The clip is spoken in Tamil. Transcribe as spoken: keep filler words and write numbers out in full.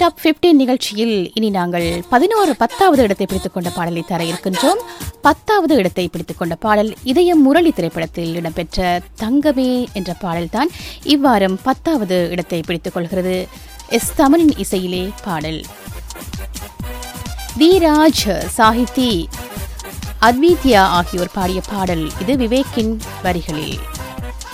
டாப் பதினைந்து நிகழ்ச்சியில் இனி நாங்கள் பதினோரு பத்தாவது இடத்தை பிடித்துக் கொண்ட பாடலை தர இருக்கின்றோம். பத்தாவது இடத்தை பிடித்துக் கொண்ட பாடல் இதயம் முரளி திரைப்படத்தில் இடம்பெற்ற தங்கமே என்ற பாடல்தான் இவ்வாரம் பத்தாவது இடத்தை பிடித்துக் கொள்கிறது. எஸ் தமனின் இசையிலே பாடல். தீராஜ், சாஹிதி, அத்வித்யா ஆகியோர் பாடிய பாடல் இது விவேக்கின் வரிகளில்.